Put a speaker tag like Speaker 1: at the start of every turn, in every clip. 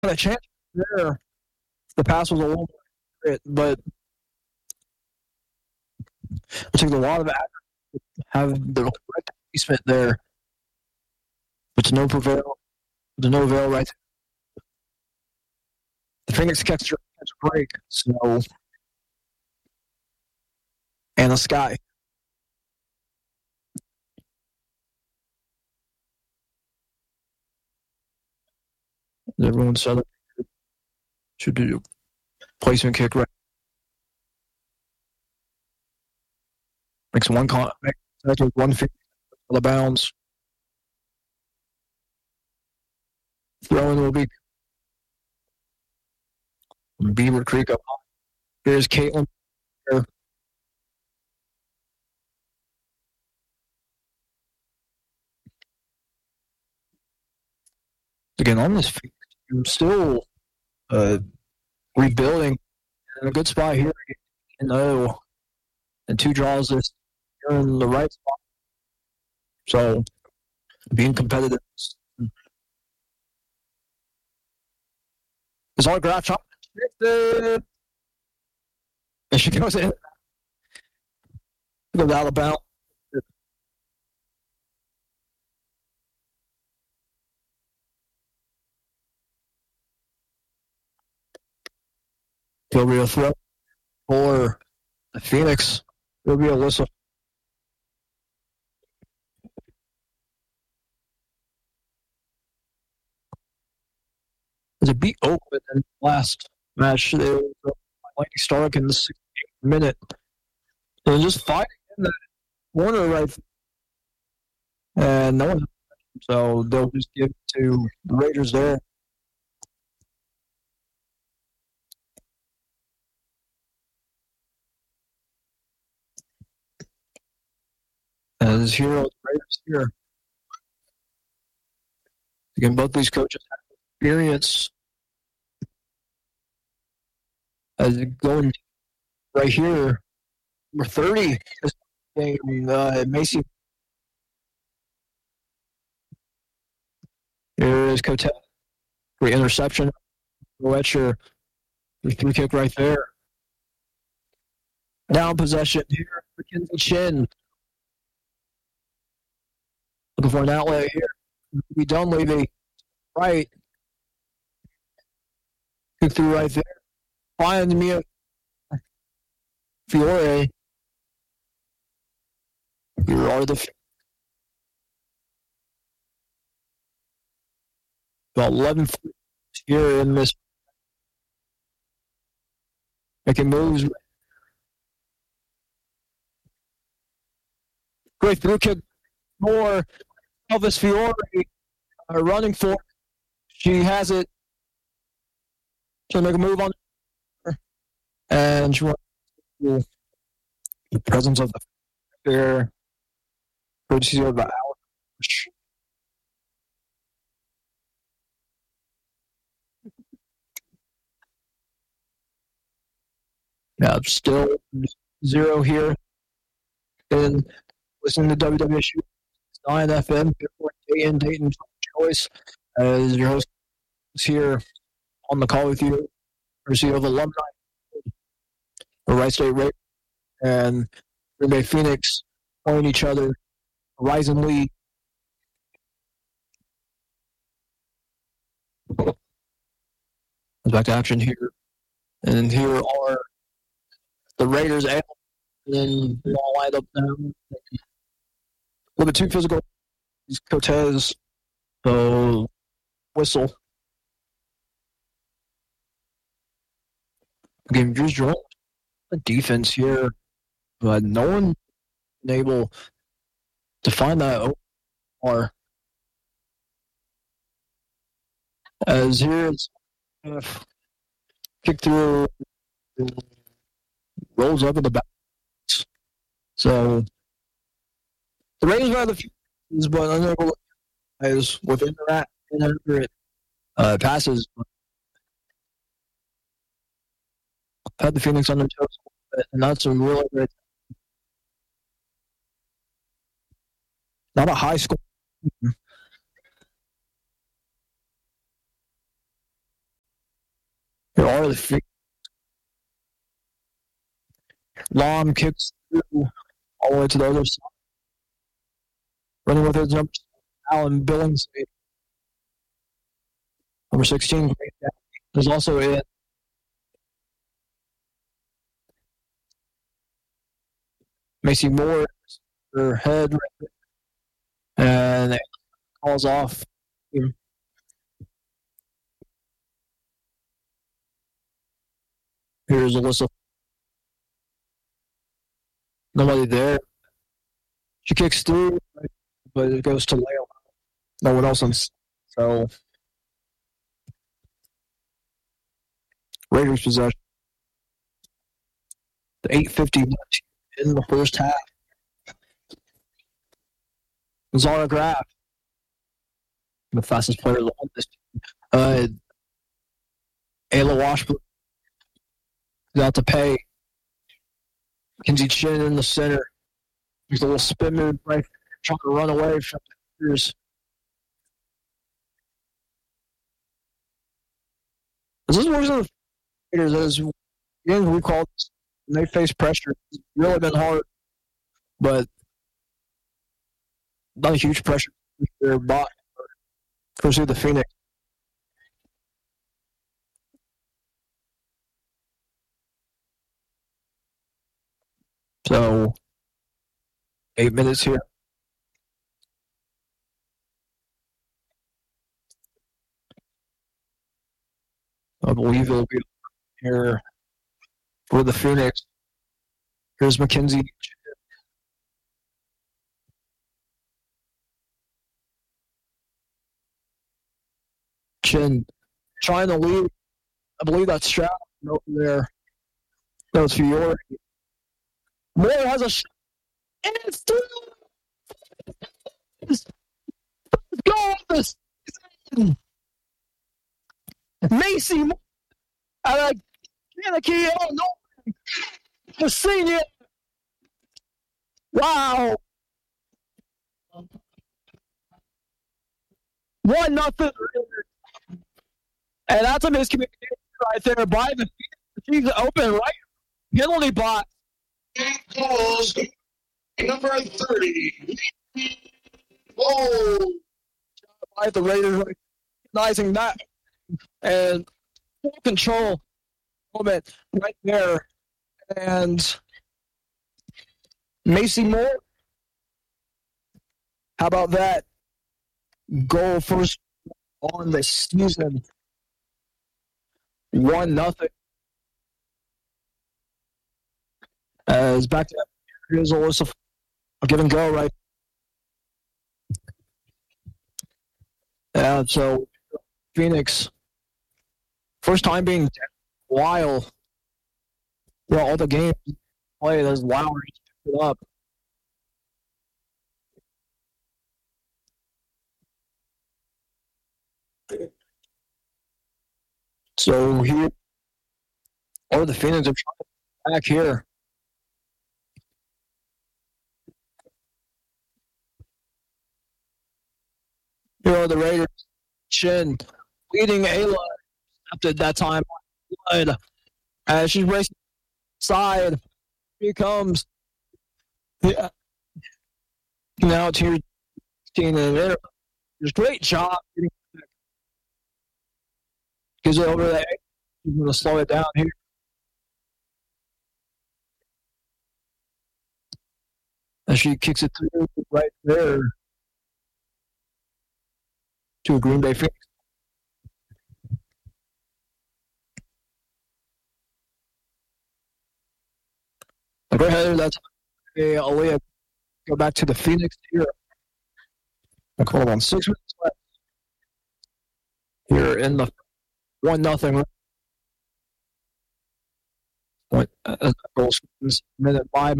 Speaker 1: a chance there. The pass was a little bit, but it took a lot of effort to have the correct placement there. But to no avail right there. The Phoenix catch a break, so and the Sky. Everyone said it should be a placement kick right. Makes one contact with 1 feet out of bounds. Throwing will be Beaver Creek up. Here's Caitlin. Again, on this field, I'm still rebuilding in a good spot here. And 2 draws this. You're in the right spot. So, being competitive. His autograph shot. There she goes in. Goes out of bounds. There'll be a throw for the Phoenix. There'll be a whistle. There's a beat Oakland in the last match. They were Lightning Stark in the 68th minute. They're just fighting in that corner right there. And no one. So they'll just give it to the Raiders there. As Hero Raiders here. Again, both these coaches have experience. As going right here, number 30 this game, Macy. Here is Cote. Great interception. Wetcher. Free kick right there. Down possession here for Kinsey Chin. Looking for an outlet here. We done Levy. Right. Kick through right there. Finds Mia Fiore. Here are the about 11 here in this. Making moves. Great through kick. More Elvis Fiore running for. She has it. She'll make a move on her. And she wants the presence of the fair. Courtesy of the Alex. Yeah, still 0 here. And listening to WWSU 9 FM, Dayton Choice, as your host is here on the call with you, courtesy of alumni, the Wright State Raiders and Green Bay Phoenix playing each other. Horizon League. Back to action here. And here are the Raiders and then all lined up now. A little bit too physical. These Cortez. So whistle. Again, Drew's drawing the defense here, but no one been able to find that or as here it's kick through, rolls over the back. So the Raiders are the few, but unable as within that inaccurate passes. Had the Phoenix on their toes, and that's a really great. Not a high score. Here are the Phoenix. Lom kicks through all the way to the other side. Running with his number Alan Billingsley. Number 16. There's also it. Macy Moore, her head, and calls off. Here's Alyssa. Nobody there. She kicks through, but it goes to Layla. No one else. So, Raiders possession. The 8:50 left in the first half. Zara Graf, the fastest player on this team. Ayla Washburn got to pay. Kinsey Chin in the center. There's a little spin move right, trying to run away from the Raiders. This is one of the Raiders, as again, we call it, when they face pressure. It's really been hard, but not a huge pressure for their bot versus the Phoenix. So, 8 minutes here. I believe it'll be here for the Phoenix. Here's Mackenzie. Chin trying to lead. I believe that's Stroud over there. No, it's Fiore. Moore has a shot. And it's through. Let's go with this. Macy Moore. Kaneki, oh no. The senior. Wow. 1-0. And that's a miscommunication right there by the Chiefs. Open right penalty box.
Speaker 2: Calls number 30. Oh,
Speaker 1: By the Raiders recognizing that and full control moment right there. And Macy Moore, how about that goal first on the season? 1-0. As back to here's Alyssa. A give and go right. Yeah, so Phoenix, first time being a while. Well, all the games played as Lowry picked it up. So here, or the Phoenix are trying back here. Here are the Raiders. Chin leading Ayla at that time. As she's racing side, here comes. Yeah. Now it's here. There's a great job getting back. Gives it over there. He's going to slow it down here. As she kicks it through right there to a Green Bay Phoenix. Go ahead. That's Aaliyah. Go back to the Phoenix here. Hold on. 6 minutes left here in the 1-0. Goal minute 5.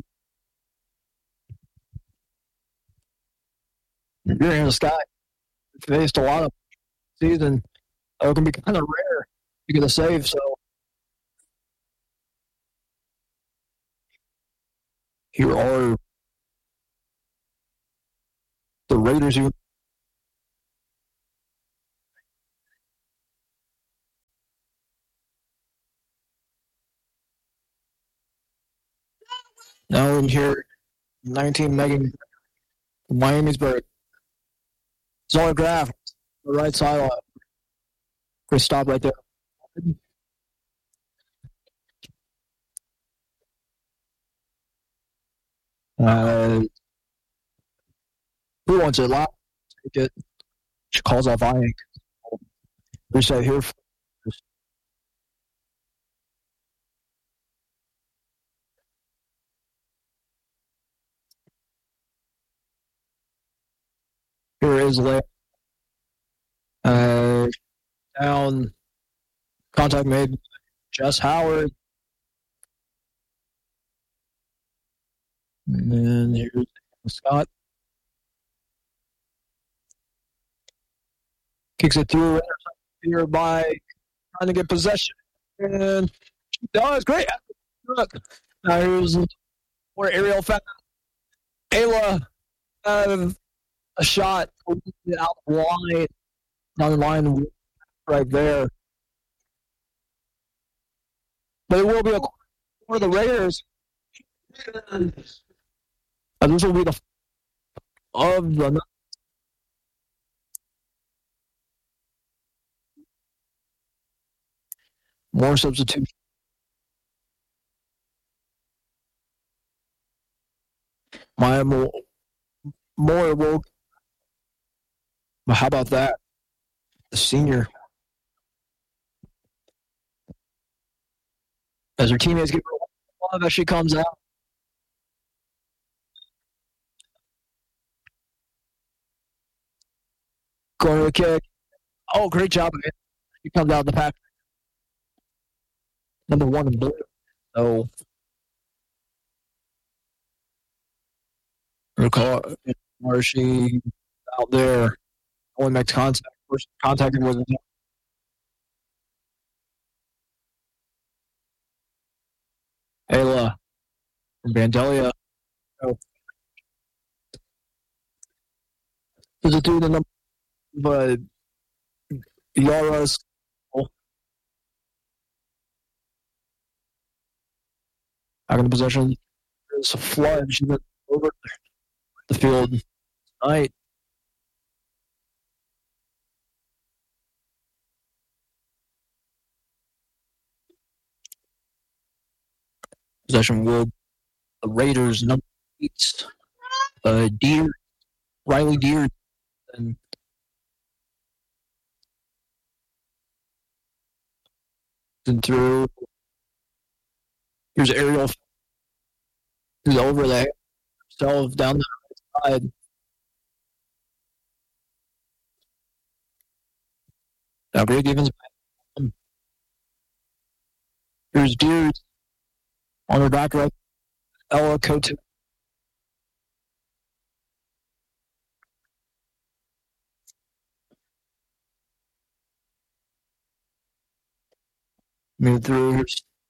Speaker 1: You're in the sky. Faced a lot of season. It can be kind of rare to get a save. So here are the Raiders who Now in here, 19 Megan, Miami's bird. It's autographed. The right sideline. Chris, stop right there. Who wants it? Last take it. She calls off Ike. Reset here. Here is Lay. Down. Contact made. Jess Howard. And then here's Scott. Kicks it through here by trying to get possession. And she does. Great. Now here's more aerial foul. Ayla a shot out wide down the line right there. But it will be a corner for the Raiders. And this will be the of the more substitution. Miami more will. But how about that? The senior. As her teammates get love as she comes out. Corner kick. Oh, great job. She comes out of the pack. Number 1 in blue. So she out there. Only makes contact. First contacted was Ayla from Vandalia. Oh. There's a dude in the but Yara's having the possession. There's a flood. She went over the field tonight. Possession will the Raiders number 8. Riley Deer and through. Here's Ariel. Who's over there. Himself down the right side. Now great defense. Here's Deer on her back right. Ella Cote. Move through.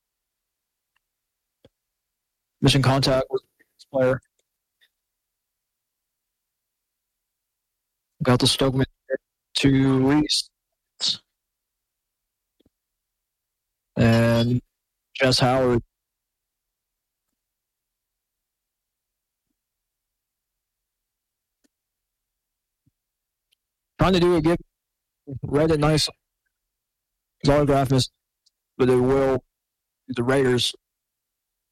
Speaker 1: Mission contact with this player. Got the Stokeman to Reese. And Jess Howard. Trying to do a give. Read it nice. His autograph is, but it will the Raiders.